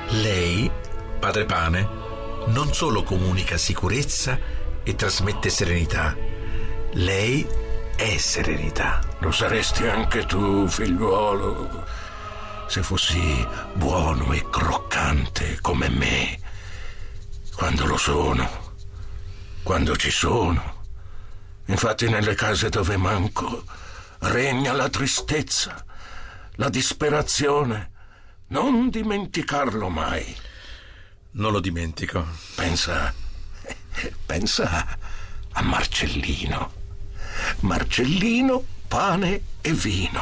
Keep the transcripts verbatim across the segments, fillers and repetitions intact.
Lei, padre Pane, non solo comunica sicurezza e trasmette serenità, lei è serenità. Lo saresti anche tu, figliuolo, se fossi buono e croccante come me, quando lo sono, quando ci sono. Infatti nelle case dove manco regna la tristezza, la disperazione. Non dimenticarlo mai. Non lo dimentico. Pensa, pensa a Marcellino. Marcellino, pane e vino.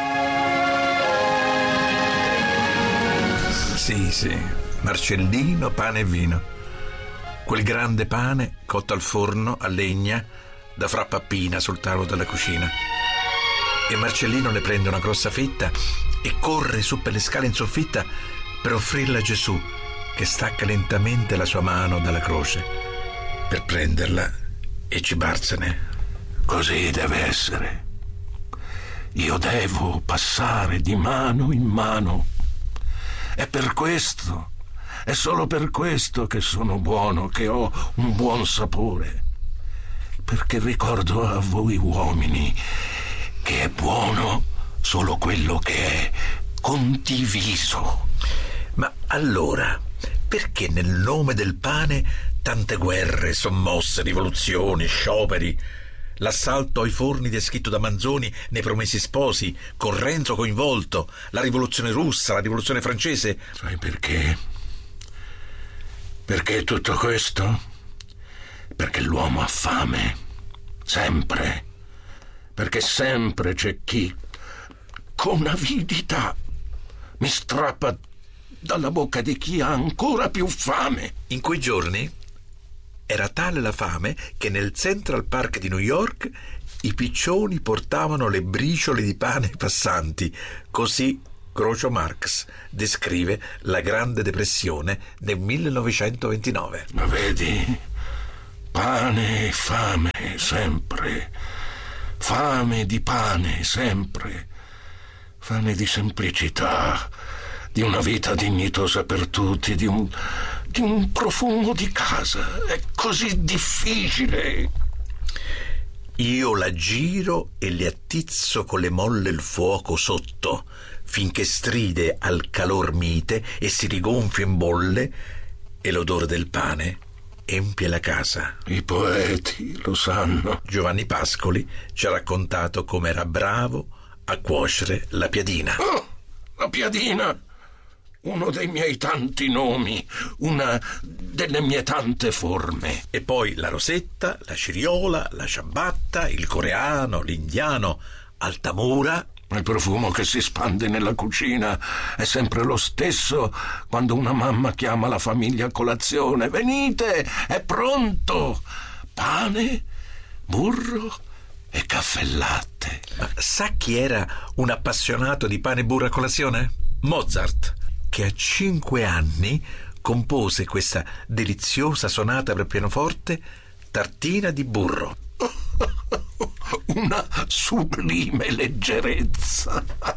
Sì, sì, Marcellino, pane e vino. Quel grande pane cotto al forno a legna da fra Pappina sul tavolo della cucina. E Marcellino ne prende una grossa fetta e corre su per le scale in soffitta per offrirla a Gesù, che stacca lentamente la sua mano dalla croce per prenderla e cibarsene. Così deve essere. Io devo passare di mano in mano. È per questo, è solo per questo che sono buono, che ho un buon sapore. Perché ricordo a voi uomini che è buono solo quello che è condiviso. Ma allora, perché nel nome del pane tante guerre, sommosse, rivoluzioni, scioperi, l'assalto ai forni descritto da Manzoni nei Promessi Sposi, con Renzo coinvolto, la rivoluzione russa, la rivoluzione francese? Sai perché? Perché tutto questo? Perché l'uomo ha fame, sempre. Perché sempre c'è chi, con avidità, mi strappa dalla bocca di chi ha ancora più fame. In quei giorni era tale la fame che nel Central Park di New York i piccioni portavano le briciole di pane ai passanti. Così Groucho Marx descrive la Grande Depressione nel millenovecentoventinove. Ma vedi, pane e fame sempre. Fame di pane sempre, fame di semplicità, di una vita dignitosa per tutti, di un, di un profumo di casa. È così difficile. Io la giro e le attizzo con le molle il fuoco sotto, finché stride al calor mite e si rigonfia in bolle, e l'odore del pane empie la casa. I poeti lo sanno. Giovanni Pascoli ci ha raccontato come era bravo a cuocere la piadina. Oh, la piadina! Uno dei miei tanti nomi, una delle mie tante forme. E poi la rosetta, la ciriola, la ciabatta, il coreano, l'indiano, Altamura. Il profumo che si spande nella cucina è sempre lo stesso quando una mamma chiama la famiglia a colazione. Venite, è pronto! Pane, burro e caffè latte. Ma sa chi era un appassionato di pane e burro a colazione? Mozart, che a cinque anni compose questa deliziosa sonata per pianoforte, Tartina di burro. Una sublime leggerezza.